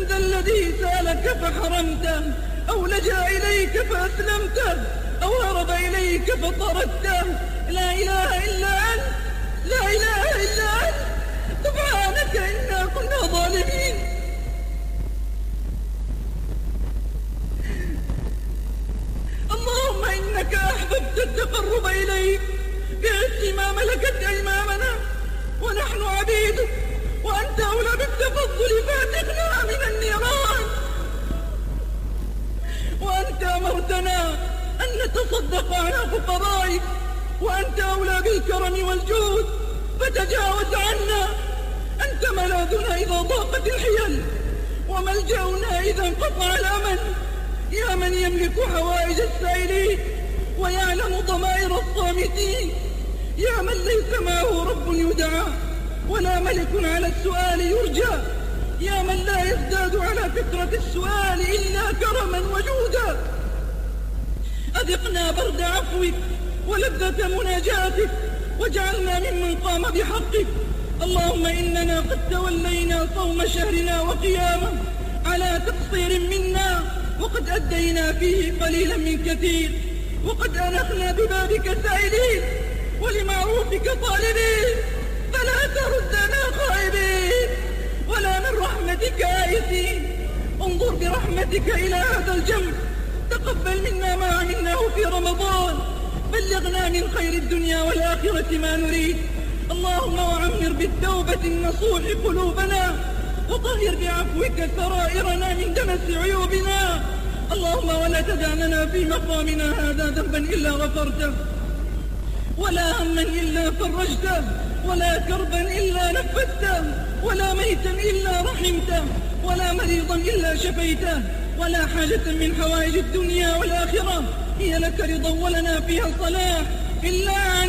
ذا الذي سألك فحرمته، أو لجأ إليك فأسلمته، أو هرب إليك فطردته. لا إله إلا أنت، لا إله إلا أنت، سبحانك إنا كنا ظالمين. اللهم إنك أحببت التقرب إليك بحسن ما ملكت أيماننا، ونحن عبيدك، وأنت أولى بالتفضل فاتقنا من النيران. وأنت أمرتنا أن نتصدق على فقرائك، وأنت أولى بالكرم والجود فتجاوز عنا. أنت ملاذنا إذا ضاقت الحيل، وملجأنا إذا انقطع الأمل. يا من يملك حوائج السائلين ويعلم ضمائر الصامتين، يا من ليس معه رب يدعى ولا ملك على السؤال يرجى، يا من لا يزداد على فكرة السؤال إلا كرما وجودا. أذقنا برد عفوك ولذة مناجاتك، واجعلنا ممن قام بحقك. اللهم إننا قد تولينا صوم شهرنا وقيامه على تقصير منا، وقد أدينا فيه قليلا من كثير، وقد أنخنا ببابك سائلين ولمعروفك طالبين، فلا تردنا خائبين ولا من رحمتك آيسين. انظر برحمتك إلى هذا الجمع، تقبل منا ما عملناه في رمضان، بلغنا من خير الدنيا والآخرة ما نريد. اللهم وعمر بالتوبة النصوح قلوبنا، وطهر بعفوك سرائرنا من دنس عيوبنا. اللهم ولا تدع لنا في مقامنا هذا ذنبا إلا غفرته، ولا هما إلا فرجته، ولا كربا إلا نفذته، ولا ميتا إلا رحمته، ولا مريضا إلا شفيته، ولا حاجة من حوائج الدنيا والآخرة هي لك رضا ولنا فيها صلاح إلا